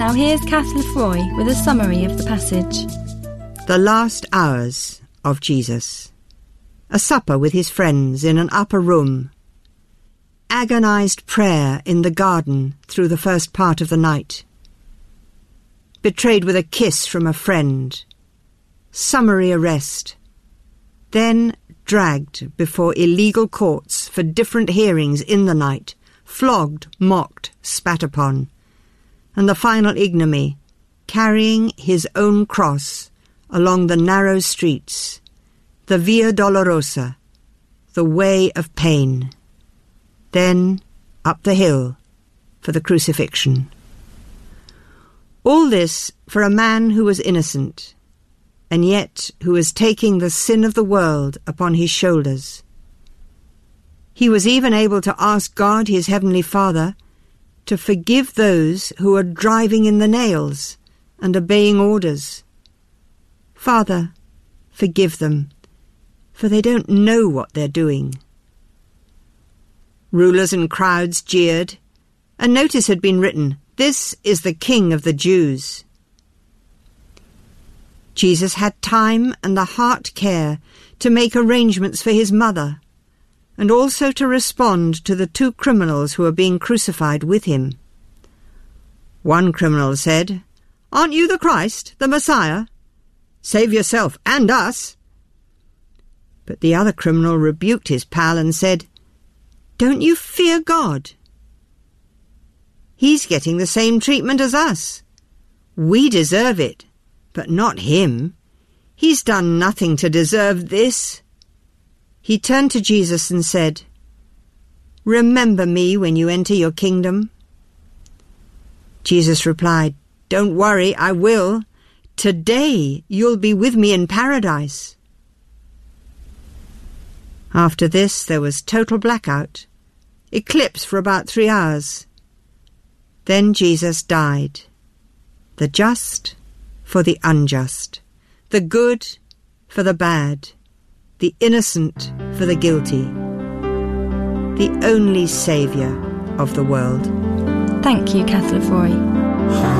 Now here's Kath Lefroy with a summary of the passage. The last hours of Jesus. A supper with his friends in an upper room. Agonized prayer in the garden through the first part of the night. Betrayed with a kiss from a friend. Summary arrest. Then dragged before illegal courts for different hearings in the night. Flogged, mocked, spat upon. And the final ignominy, carrying his own cross along the narrow streets, the Via Dolorosa, the way of pain. Then up the hill for the crucifixion. All this for a man who was innocent, and yet who was taking the sin of the world upon his shoulders. He was even able to ask God, his heavenly Father, to forgive those who are driving in the nails and obeying orders. Father, forgive them, for they don't know what they're doing. Rulers and crowds jeered. A notice had been written, "This is the King of the Jews." Jesus had time and the heart care to make arrangements for his mother, and also to respond to the two criminals who were being crucified with him. One criminal said, "Aren't you the Christ, the Messiah? Save yourself and us." But the other criminal rebuked his pal and said, "Don't you fear God? He's getting the same treatment as us. We deserve it, but not him. He's done nothing to deserve this." He turned to Jesus and said, "Remember me when you enter your kingdom." Jesus replied, "Don't worry, I will. Today you'll be with me in paradise." After this there was total blackout, eclipse for about 3 hours. Then Jesus died, the just for the unjust, the good for the bad, the innocent for the guilty, the only Saviour of the world. Thank you, Kath Lefroy.